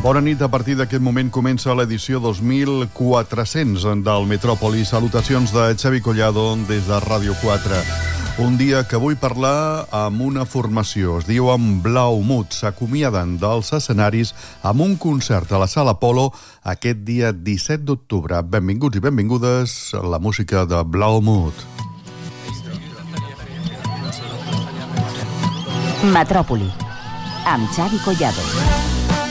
Bona nit, a partir d'aquest moment comença l'edició 2400 del Metròpoli. Salutacions de Xavi Collado des de Ràdio 4. Un dia que vull parlar amb una formació, es diu en Blaumut. S'acomiaden dels escenaris amb un concert a la Sala Apolo aquest dia 17 d'octubre. Benvinguts i benvingudes a la música de Blaumut. Metròpoli, amb Xavi Collado.